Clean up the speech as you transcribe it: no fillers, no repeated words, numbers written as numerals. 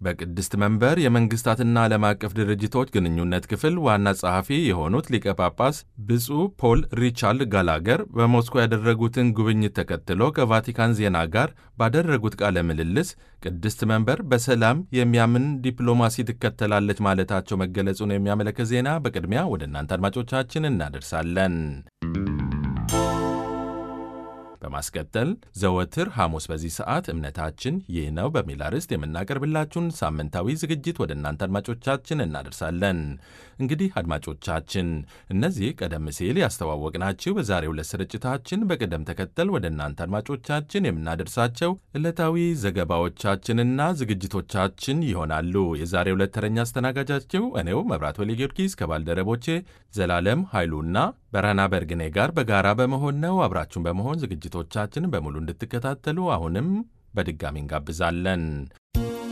በቅድስት መንበር የመንግስታትና ዓለም አቀፍ ድርጅቶች ግንኙነት ክፍል ዋና ጸሐፊ የሆኑት ሊቀ ጳጳስ ብፁዕ ፖል ሪቻርድ ጋላገር በሞስኮ ያደረጉትን ጉብኝት ተከትሎ ከቫቲካን ዜና ጋር ባደረጉት ቃለ ምልልስ ቅድስት መንበር በሰላም የሚያምን ዲፕሎማሲ ትከተላለች ማለታቸው መገለጹን የሚያመለክት ዜና በቅድሚያ ወደ እናንተ አድማጮቻችን እናደርሳለን። በማስከተል ዘወትር ሐሙስ በዚህ ሰዓት እምነታችን ይህ ነው በሚል አርዕስት የምናቀርብላችሁን ሳምንታዊ ዝግጅት ወደ እናንተ አድማጮቻችን እናደርሳለን። እንግዲህ አድማጮቻችን እነዚህ ቀደም ሲል ያስተዋወቅናችሁ በዛሬው ዕለት ስርጭታችን በቅደም ተከተል ወደ እናንተ አድማጮቻችን የምናደርሳቸው ዕለታዊ ዘገባዎቻችንና ዝግጅቶቻችን ይሆናሉ። የዛሬው ዕለት ተረኛ አስተናጋጃችሁ እኔው መብራት ወሌ ጊዮርጊስ ከባልደረቦቼ ዘላለም ኃይሉና በረሃና በርግኔ ጋር በጋራ በመሆን ነው። አብራችሁን በመሆን ዝግጅቶቻችንን በሙሉ እንድትከታተሉ አሁንም በድጋሚ እንጋብዛለን።